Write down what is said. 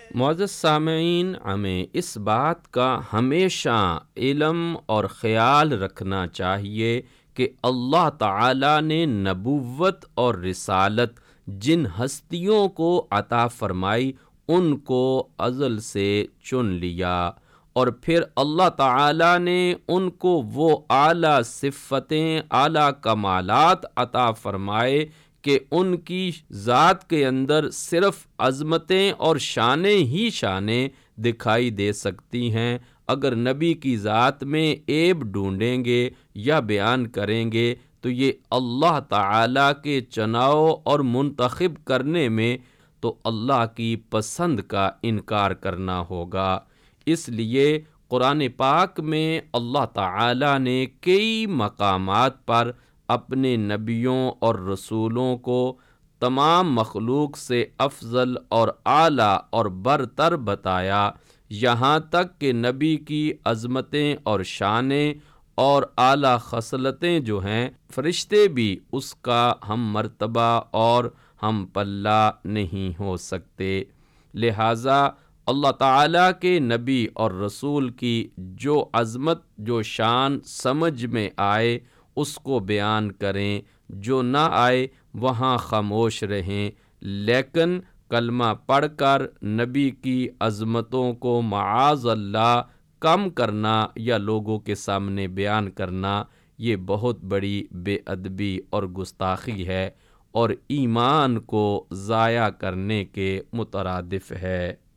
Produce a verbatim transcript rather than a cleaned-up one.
معزز سامعین، ہمیں اس بات کا ہمیشہ علم اور خیال رکھنا چاہیے کہ اللہ تعالیٰ نے نبوت اور رسالت جن ہستیوں کو عطا فرمائی ان کو ازل سے چن لیا، اور پھر اللہ تعالیٰ نے ان کو وہ اعلیٰ صفتیں، اعلیٰ کمالات عطا فرمائے کہ ان کی ذات کے اندر صرف عظمتیں اور شانیں ہی شانیں دکھائی دے سکتی ہیں۔ اگر نبی کی ذات میں عیب ڈھونڈیں گے یا بیان کریں گے تو یہ اللہ تعالیٰ کے چناؤ اور منتخب کرنے میں تو اللہ کی پسند کا انکار کرنا ہوگا۔ اس لیے قرآن پاک میں اللہ تعالیٰ نے کئی مقامات پر اپنے نبیوں اور رسولوں کو تمام مخلوق سے افضل اور اعلیٰ اور برتر بتایا، یہاں تک کہ نبی کی عظمتیں اور شانیں اور اعلیٰ خصلتیں جو ہیں فرشتے بھی اس کا ہم مرتبہ اور ہم پلہ نہیں ہو سکتے۔ لہٰذا اللہ تعالیٰ کے نبی اور رسول کی جو عظمت، جو شان سمجھ میں آئے اس کو بیان کریں، جو نہ آئے وہاں خاموش رہیں، لیکن کلمہ پڑھ کر نبی کی عظمتوں کو معاذ اللہ کم کرنا یا لوگوں کے سامنے بیان کرنا یہ بہت بڑی بے ادبی اور گستاخی ہے اور ایمان کو ضائع کرنے کے مترادف ہے۔